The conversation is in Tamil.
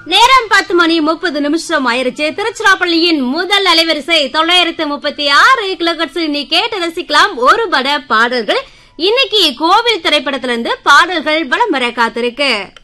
நேரம் 10:30 ஆயிருச்சு. திருச்சிராப்பள்ளியின் முதல் அலைவரிசை 936 கிலோஹெர்ட்ஸில் நீ கேட்டு ரசிக்கலாம் ஒரு பட பாடல்கள். இன்னைக்கு கோவில் திரைப்படத்திலிருந்து பாடல்கள் வலம் வர காத்திருக்கு.